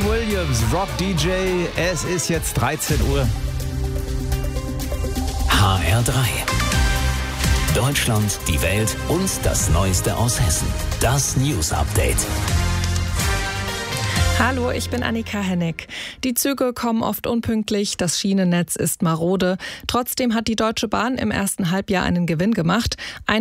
Williams, Rock DJ. Es ist jetzt 13 Uhr. HR3. Deutschland, die Welt und das Neueste aus Hessen. Das News Update. Hallo, ich bin Annika Hennig. Die Züge kommen oft unpünktlich, das Schienennetz ist marode. Trotzdem hat die Deutsche Bahn im ersten Halbjahr einen Gewinn gemacht,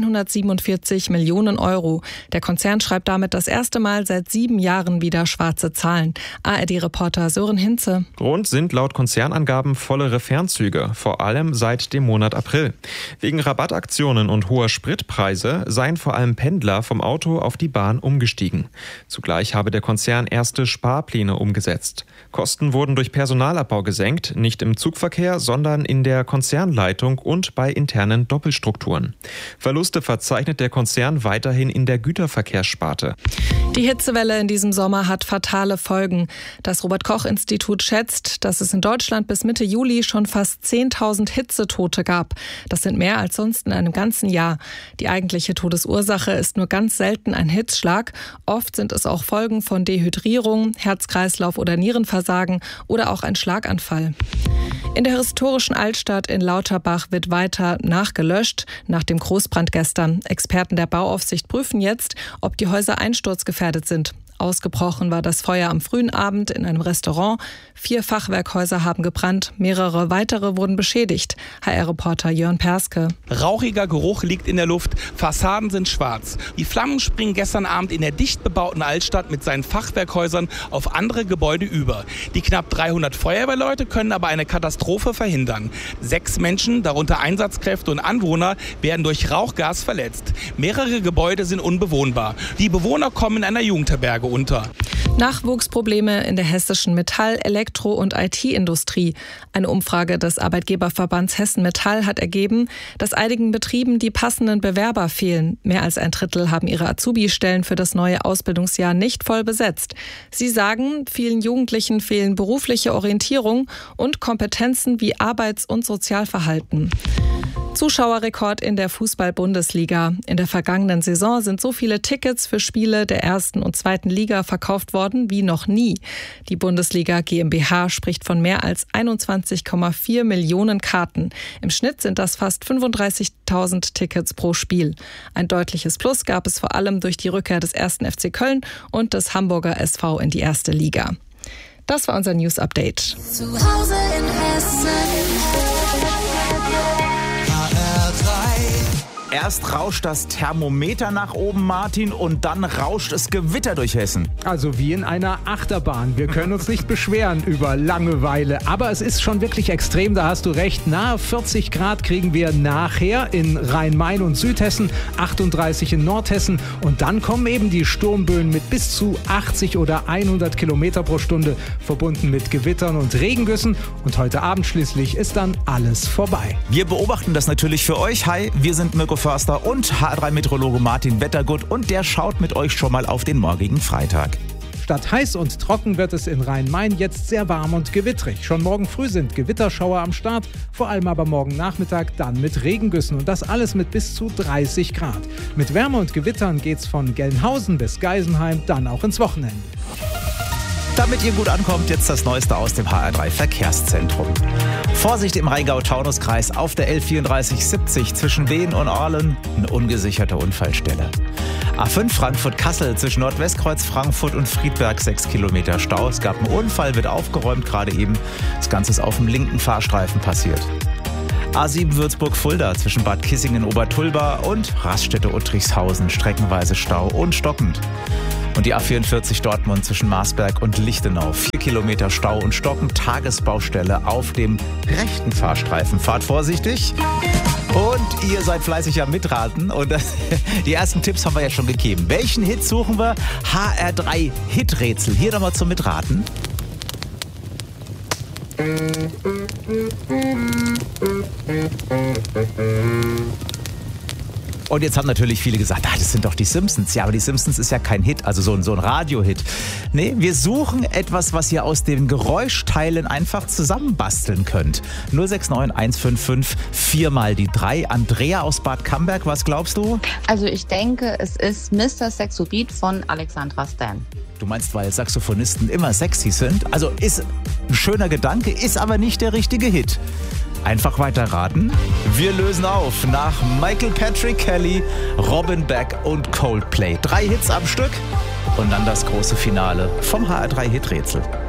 147 Millionen Euro. Der Konzern schreibt damit das erste Mal seit 7 Jahren wieder schwarze Zahlen. ARD-Reporter Sören Hinze. Grund sind laut Konzernangaben vollere Fernzüge, vor allem seit dem Monat April. Wegen Rabattaktionen und hoher Spritpreise seien vor allem Pendler vom Auto auf die Bahn umgestiegen. Zugleich habe der Konzern erste Sparpläne umgesetzt. Kosten wurden durch Personalabbau gesenkt, nicht im Zugverkehr, sondern in der Konzernleitung und bei internen Doppelstrukturen. Verluste verzeichnet der Konzern weiterhin in der Güterverkehrssparte. Die Hitzewelle in diesem Sommer hat fatale Folgen. Das Robert-Koch-Institut schätzt, dass es in Deutschland bis Mitte Juli schon fast 10.000 Hitzetote gab. Das sind mehr als sonst in einem ganzen Jahr. Die eigentliche Todesursache ist nur ganz selten ein Hitzschlag. Oft sind es auch Folgen von Dehydrierung, Herz-Kreislauf- oder Nierenversagen oder auch ein Schlaganfall. In der historischen Altstadt in Lauterbach wird weiter nachgelöscht nach dem Großbrand gestern. Experten der Bauaufsicht prüfen jetzt, ob die Häuser einsturzgefährdet sind. Ausgebrochen war das Feuer am frühen Abend in einem Restaurant. 4 Fachwerkhäuser haben gebrannt, mehrere weitere wurden beschädigt. HR-Reporter Jörn Perske. Rauchiger Geruch liegt in der Luft, Fassaden sind schwarz. Die Flammen springen gestern Abend in der dicht bebauten Altstadt mit seinen Fachwerkhäusern auf andere Gebäude über. Die knapp 300 Feuerwehrleute können aber eine Katastrophe verhindern. 6 Menschen, darunter Einsatzkräfte und Anwohner, werden durch Rauchgas verletzt. Mehrere Gebäude sind unbewohnbar. Die Bewohner kommen in einer Jugendherberge unter. Nachwuchsprobleme in der hessischen Metall-, Elektro- und IT-Industrie. Eine Umfrage des Arbeitgeberverbands Hessen Metall hat ergeben, dass einigen Betrieben die passenden Bewerber fehlen. Mehr als ein Drittel haben ihre Azubi-Stellen für das neue Ausbildungsjahr nicht voll besetzt. Sie sagen, vielen Jugendlichen fehlen berufliche Orientierung und Kompetenzen wie Arbeits- und Sozialverhalten. Zuschauerrekord in der Fußball-Bundesliga. In der vergangenen Saison sind so viele Tickets für Spiele der 1. und 2. Liga verkauft worden wie noch nie. Die Bundesliga GmbH spricht von mehr als 21,4 Millionen Karten. Im Schnitt sind das fast 35.000 Tickets pro Spiel. Ein deutliches Plus gab es vor allem durch die Rückkehr des 1. FC Köln und des Hamburger SV in die 1. Liga. Das war unser News Update. Zu Hause in Hessen. Erst rauscht das Thermometer nach oben, Martin, und dann rauscht es Gewitter durch Hessen. Also wie in einer Achterbahn. Wir können uns nicht beschweren über Langeweile, aber es ist schon wirklich extrem, da hast du recht. Nahe 40 Grad kriegen wir nachher in Rhein-Main und Südhessen, 38 in Nordhessen und dann kommen eben die Sturmböen mit bis zu 80 oder 100 Kilometer pro Stunde, verbunden mit Gewittern und Regengüssen, und heute Abend schließlich ist dann alles vorbei. Wir beobachten das natürlich für euch. Hi, wir sind Mirko Förster und HR3-Meteorologe Martin Wettergut, und der schaut mit euch schon mal auf den morgigen Freitag. Statt heiß und trocken wird es in Rhein-Main jetzt sehr warm und gewittrig. Schon morgen früh sind Gewitterschauer am Start, vor allem aber morgen Nachmittag dann mit Regengüssen, und das alles mit bis zu 30 Grad. Mit Wärme und Gewittern geht's von Gelnhausen bis Geisenheim dann auch ins Wochenende. Damit ihr gut ankommt, jetzt das Neueste aus dem HR3 Verkehrszentrum. Vorsicht im Rheingau-Taunus-Kreis auf der L3470 zwischen Wehen und Orlen, eine ungesicherte Unfallstelle. A5 Frankfurt-Kassel zwischen Nordwestkreuz Frankfurt und Friedberg 6 Kilometer Stau. Es gab einen Unfall, wird aufgeräumt gerade eben. Das Ganze ist auf dem linken Fahrstreifen passiert. A7 Würzburg-Fulda zwischen Bad Kissingen-Obertulba und Raststätte-Uttrichshausen streckenweise Stau und stockend. Und die A44 Dortmund zwischen Marsberg und Lichtenau. 4 Kilometer Stau und Stocken. Tagesbaustelle auf dem rechten Fahrstreifen. Fahrt vorsichtig. Und ihr seid fleißig am Mitraten. Und die ersten Tipps haben wir ja schon gegeben. Welchen Hit suchen wir? HR3 Hiträtsel. Hier nochmal zum Mitraten. Und jetzt haben natürlich viele gesagt, das sind doch die Simpsons. Ja, aber die Simpsons ist ja kein Hit, also so ein Radio-Hit. Nee, wir suchen etwas, was ihr aus den Geräuschteilen einfach zusammenbasteln könnt. 069 155 4 mal die 3. Andrea aus Bad Camberg, was glaubst du? Also ich denke, es ist Mr. Saxobeat von Alexandra Stan. Du meinst, weil Saxophonisten immer sexy sind? Also ist ein schöner Gedanke, ist aber nicht der richtige Hit. Einfach weiterraten. Wir lösen auf nach Michael Patrick Kelly, Robin Beck und Coldplay. 3 Hits am Stück und dann das große Finale vom HR3 Hiträtsel.